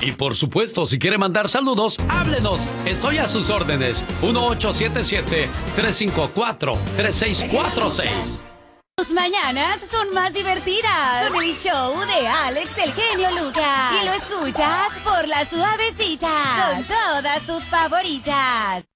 Y por supuesto, si quiere mandar saludos, háblenos. Estoy a sus órdenes. 1877-354-3646. Tus mañanas son más divertidas con el show de Alex el genio Lucas. Y lo escuchas por La Suavecita con todas tus favoritas.